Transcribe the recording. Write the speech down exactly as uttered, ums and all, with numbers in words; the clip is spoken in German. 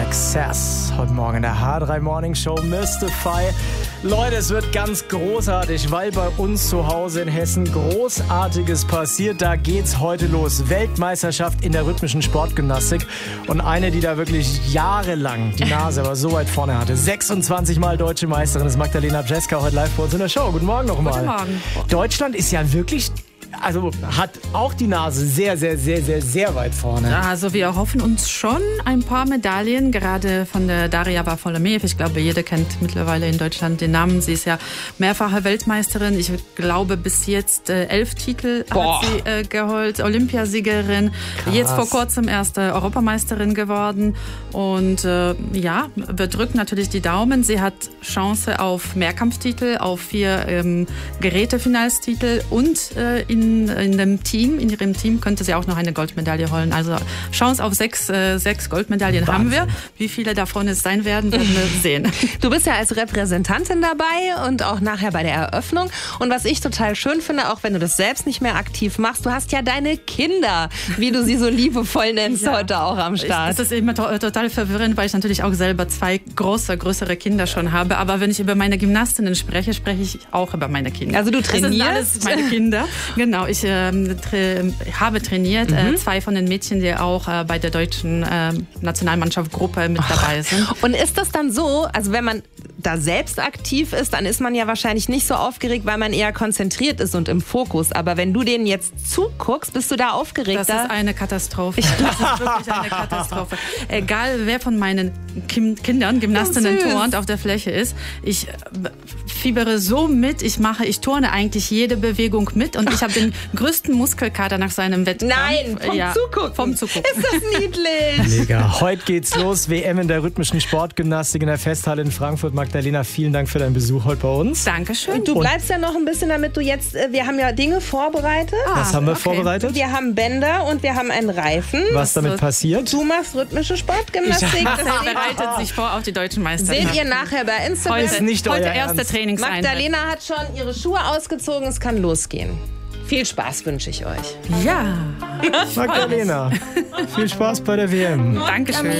Access. Heute Morgen in der H drei Morning Show Mystify. Leute, es wird ganz großartig, weil bei uns zu Hause in Hessen Großartiges passiert. Da geht's heute los. Weltmeisterschaft in der rhythmischen Sportgymnastik. Und eine, die da wirklich jahrelang die Nase aber so weit vorne hatte. sechsundzwanzig Mal deutsche Meisterin ist Magdalena Brzeska heute live bei uns in der Show. Guten Morgen nochmal. Guten Morgen. Deutschland ist ja wirklich... Also hat auch die Nase sehr, sehr, sehr, sehr, sehr weit vorne. Ja, also wir hoffen uns schon ein paar Medaillen, gerade von der Daria Varfolomeev. Ich glaube, jeder kennt mittlerweile in Deutschland den Namen. Sie ist ja mehrfache Weltmeisterin. Ich glaube, bis jetzt äh, elf Titel Boah. hat sie äh, geholt. Olympiasiegerin. Krass. Jetzt vor kurzem erste Europameisterin geworden. Und äh, ja, wir drücken natürlich die Daumen. Sie hat Chance auf Mehrkampftitel, auf vier ähm, Gerätefinalstitel und äh, in In, in dem Team, in ihrem Team könnte sie auch noch eine Goldmedaille holen. Also Chance auf sechs, äh, sechs Goldmedaillen Wahnsinn. haben wir. Wie viele davon es sein werden, werden wir sehen. Du bist ja als Repräsentantin dabei und auch nachher bei der Eröffnung. Und was ich total schön finde, auch wenn du das selbst nicht mehr aktiv machst, du hast ja deine Kinder, wie du sie so liebevoll nennst, ja. heute auch am Start. Das ist immer to- total verwirrend, weil ich natürlich auch selber zwei große, größere Kinder schon habe. Aber wenn ich über meine Gymnastinnen spreche, spreche ich auch über meine Kinder. Also du trainierst? Das sind alles meine Kinder. Genau, ich äh, tra- habe trainiert. Mhm. Äh, zwei von den Mädchen, die auch äh, bei der deutschen äh, Nationalmannschaftsgruppe mit dabei sind. Und ist das dann so, also wenn man da selbst aktiv ist, dann ist man ja wahrscheinlich nicht so aufgeregt, weil man eher konzentriert ist und im Fokus. Aber wenn du denen jetzt zuguckst, bist du da aufgeregt? Das ist eine Katastrophe. Das ist wirklich eine Katastrophe. Egal, wer von meinen Kim- Kindern Gymnastinnen Oh, turnt auf der Fläche ist, ich fiebere so mit, ich mache, ich turne eigentlich jede Bewegung mit und ich habe den größten Muskelkater nach seinem Wettkampf. Nein, vom ja, Zugucken. Vom Zugucken. Ist das niedlich? Mega. Heute geht's los. W M in der rhythmischen Sportgymnastik in der Festhalle in Frankfurt. Magdalena, vielen Dank für deinen Besuch heute bei uns. Dankeschön. Du bleibst ja noch ein bisschen, damit du jetzt, wir haben ja Dinge vorbereitet. Was haben wir okay. vorbereitet? Wir haben Bänder und wir haben einen Reifen. Was damit passiert? Du machst rhythmische Sportgymnastik. Das Das bereitet sich vor auf die deutschen Meisterschaften. seht ihr nachher bei Instagram. Heute ist nicht Heute euer erste Ernst. Trainingseinheit. Magdalena hat schon ihre Schuhe ausgezogen, es kann losgehen. Viel Spaß wünsche ich euch. Ja, Magdalena, viel Spaß bei der W M. Dankeschön.